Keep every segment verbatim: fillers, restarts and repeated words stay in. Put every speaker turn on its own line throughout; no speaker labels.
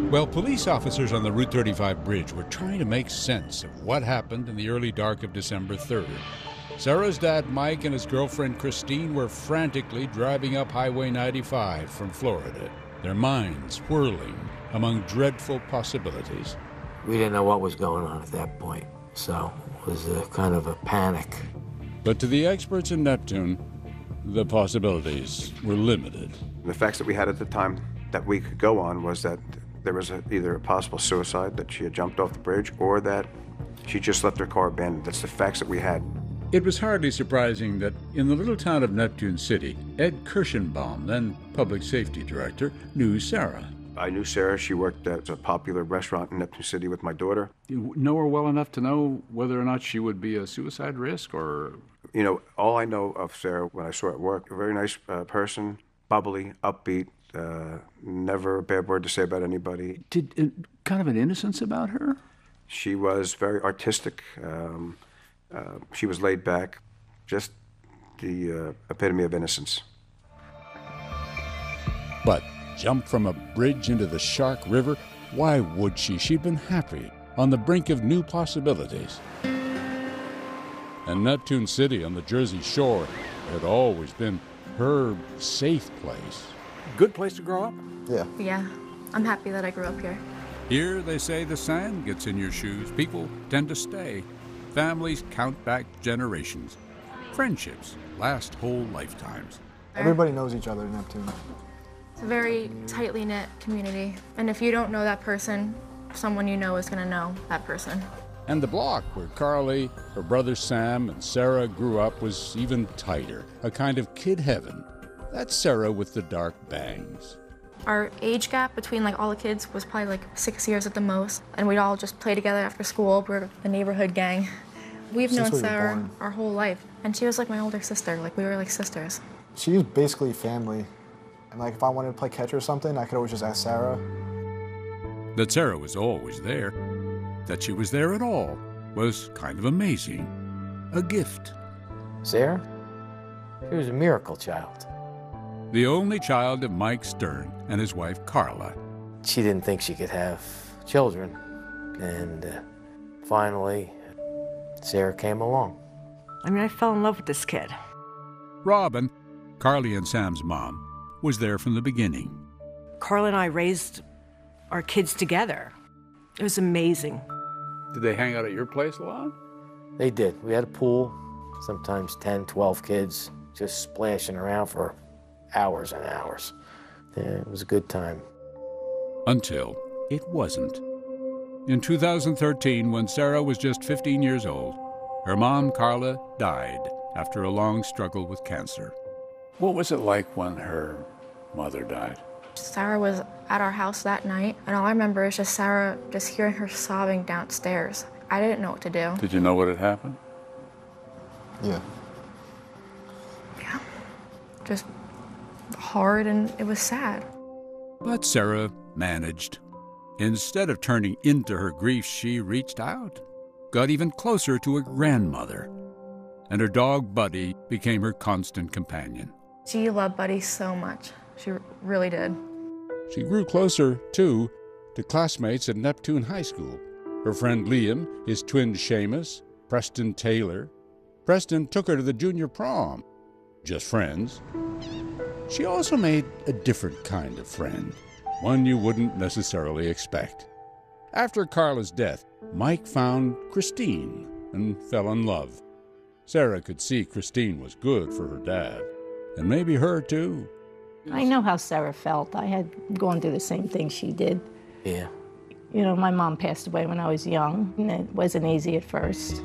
Well, police officers on the Route thirty-five bridge were trying to make sense of what happened in the early dark of December third. Sarah's dad, Mike, and his girlfriend, Christine, were frantically driving up Highway ninety-five from Florida, their minds whirling among dreadful possibilities.
We didn't know what was going on at that point, so it was a kind of a panic.
But to the experts in Neptune, the possibilities were limited.
The facts that we had at the time that we could go on was that there was a, either a possible suicide, that she had jumped off the bridge, or that she just left her car abandoned. That's the facts that we had.
It was hardly surprising that in the little town of Neptune City, Ed Kirschenbaum, then public safety director, knew Sarah.
I knew Sarah. She worked at a popular restaurant in Neptune City with my daughter.
You know her well enough to know whether or not she would be a suicide risk, or?
You know, all I know of Sarah when I saw her at work, a very nice uh, person, bubbly, upbeat, uh, never a bad word to say about anybody.
Did uh, kind of an innocence about her?
She was very artistic. Um, uh, she was laid back, just the uh, epitome of innocence.
But jump from a bridge into the Shark River? Why would she? She'd been happy, on the brink of new possibilities. And Neptune City on the Jersey Shore had always been her safe place.
Good place to grow up?
Yeah.
Yeah, I'm happy that I grew up here.
Here, they say, the sand gets in your shoes. People tend to stay. Families count back generations. Friendships last whole lifetimes.
Everybody knows each other in Neptune.
It's a very tightly knit community. And if you don't know that person, someone you know is going to know that person.
And the block where Carly, her brother Sam, and Sarah grew up was even tighter, a kind of kid heaven. That's Sarah with the dark bangs.
Our age gap between like all the kids was probably like six years at the most, and we'd all just play together after school. We're the neighborhood gang. We've
Since
known
we were
Sarah
born.
our whole life, and she was like my older sister. Like we were like sisters.
She was basically family. And like if I wanted to play catch or something, I could always just ask Sarah.
That Sarah was always there, that she was there at all, was kind of amazing. A gift.
Sarah? She was a miracle child.
The only child of Mike Stern and his wife Carla.
She didn't think she could have children, and uh, finally, Sarah came along.
I mean, I fell in love with this kid.
Robin, Carly and Sam's mom, was there from the beginning.
Carla and I raised our kids together. It was amazing.
Did they hang out at your place a lot?
They did. We had a pool, sometimes ten, twelve kids, just splashing around for hours and hours. Yeah, it was a good time.
Until it wasn't. In two thousand thirteen, when Sarah was just fifteen years old, her mom, Carla, died after a long struggle with cancer.
What was it like when her mother died?
Sarah was at our house that night, and all I remember is just Sarah, just hearing her sobbing downstairs. I didn't know what to do.
Did you know what had happened?
Yeah.
Yeah. Just hard, and it was sad.
But Sarah managed. Instead of turning into her grief, she reached out, got even closer to her grandmother, and her dog Buddy became her constant companion.
She loved Buddy so much. She really did.
She grew closer, too, to classmates at Neptune High School. Her friend Liam, his twin Seamus, Preston Taylor. Preston took her to the junior prom. Just friends. She also made a different kind of friend, one you wouldn't necessarily expect. After Carla's death, Mike found Christine and fell in love. Sarah could see Christine was good for her dad, and maybe her too.
I know how Sarah felt. I had gone through the same thing she did.
Yeah.
You know, my mom passed away when I was young, and it wasn't easy at first.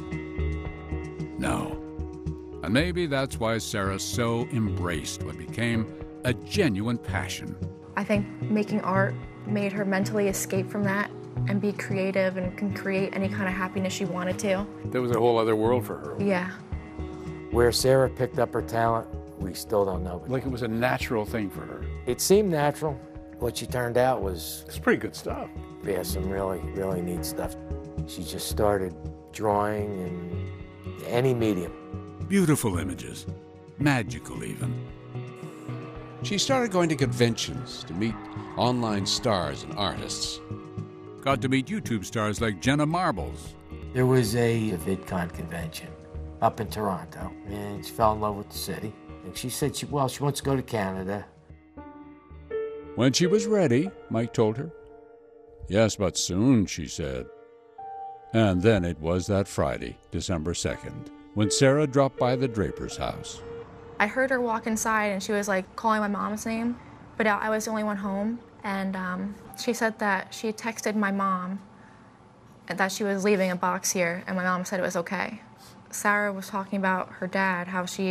No. And maybe that's why Sarah so embraced what became a genuine passion.
I think making art made her mentally escape from that and be creative and can create any kind of happiness she wanted to.
There was a whole other world for her.
Yeah.
Where Sarah picked up her talent, we still don't know.
Like it was a natural thing for her.
It seemed natural. What she turned out was...
It's pretty good stuff.
Yeah, some really, really neat stuff. She just started drawing in any medium.
Beautiful images, magical even. She started going to conventions to meet online stars and artists.
Got to meet YouTube stars like Jenna Marbles.
There was a, a VidCon convention up in Toronto, and she fell in love with the city. And she said, she, well, she wants to go to Canada.
When she was ready, Mike told her. Yes, but soon, she said. And then it was that Friday, December second, when Sarah dropped by the Draper's house.
I heard her walk inside and she was like calling my mom's name, but I was the only one home. And um, she said that she had texted my mom and that she was leaving a box here, and my mom said it was okay. Sarah was talking about her dad, how she